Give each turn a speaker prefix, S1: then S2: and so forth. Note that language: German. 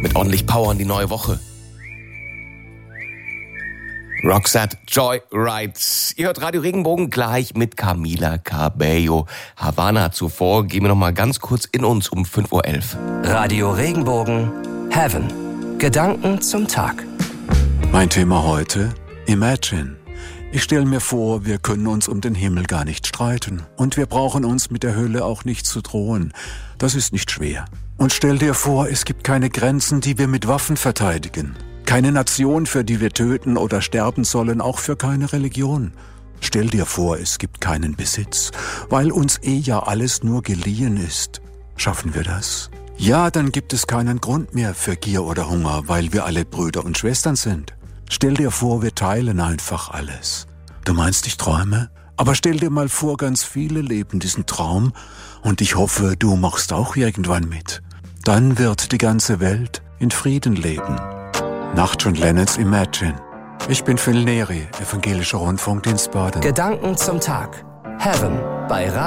S1: mit ordentlich Power in die neue Woche. Roxette Joyride. Ihr hört Radio Regenbogen gleich mit Camila Cabello. Havana zuvor. Gehen wir noch mal ganz kurz in uns um 5:11 Uhr.
S2: Radio Regenbogen Heaven. Gedanken zum Tag.
S3: Mein Thema heute: Imagine. Ich stelle mir vor, wir können uns um den Himmel gar nicht streiten. Und wir brauchen uns mit der Hölle auch nicht zu drohen. Das ist nicht schwer. Und stell dir vor, es gibt keine Grenzen, die wir mit Waffen verteidigen. Keine Nation, für die wir töten oder sterben sollen, auch für keine Religion. Stell dir vor, es gibt keinen Besitz, weil uns ja alles nur geliehen ist. Schaffen wir das? Ja, dann gibt es keinen Grund mehr für Gier oder Hunger, weil wir alle Brüder und Schwestern sind. Stell dir vor, wir teilen einfach alles. Du meinst, ich träume? Aber stell dir mal vor, ganz viele leben diesen Traum und ich hoffe, du machst auch irgendwann mit. Dann wird die ganze Welt in Frieden leben. Nach John Lennons Imagine. Ich bin Phil Neri, Evangelischer Rundfunkdienst Baden.
S2: Gedanken zum Tag. Heaven bei